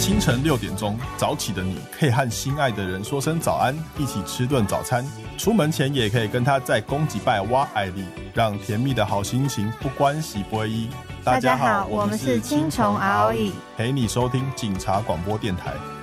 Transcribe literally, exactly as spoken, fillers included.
清晨六点钟，早起的你可以和心爱的人说声早安，一起吃顿早餐。出门前也可以跟他在公祭拜挖爱丽，让甜蜜的好心情不关系不会依。 大家好，我们是青虫 R O E， 陪你收听警察广播电台。